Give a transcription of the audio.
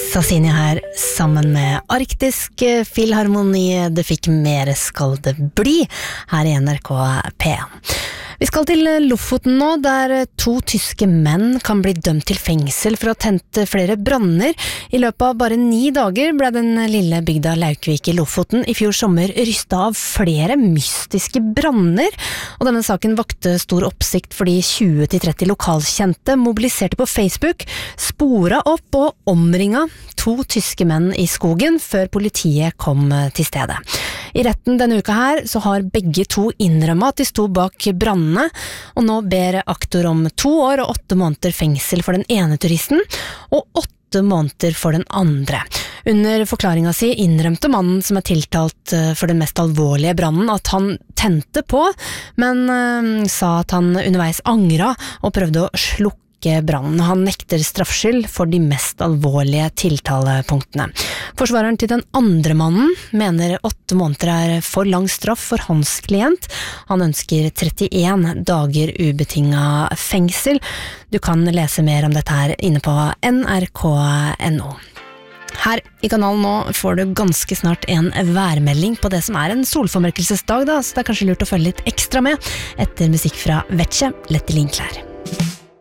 Sassini her, sammen med Arktisk Filharmoni. Det fikk mer skal det bli her i NRK P1. Vi skal til Lofoten nå, der 2 tyske menn kan bli dømt til fengsel for å ha tent flere branner. I løpet av bare 9 dager ble den lille bygda Laukvik i Lofoten i fjor sommer rystet av flere mystiske branner. Og denne saken vakte stor oppsikt fordi 20-30 lokalkjente mobiliserte på Facebook, sporet opp og omringet 2 tyske menn i skogen før politiet kom til stedet. I retten denne uka her så har begge 2 innrømmet at de sto bak brannene, og nå ber aktor om 2 år og 8 måneder fengsel for den ene turisten, og 8 måneder for den andre. Under forklaringen sin innrømte mannen som er tiltalt for den mest alvorlige brannen at han tente på, men sa at han underveis angret og prøvde å slukke brannen. Han nekter straffskyld for de mest alvorlige tiltalepunktene. Forsvareren til den andre mannen mener 8 måneder er for lang straff for hans klient. Han ønsker 31 dager ubetinget fengsel. Du kan lese mer om dette her inne på nrk.no. Her i kanalen nå får du ganske snart en værmelding på det som er en solformørkelsesdag, så det er kanskje lurt å følge litt ekstra med etter musikk fra Vetje, Lette Linklær.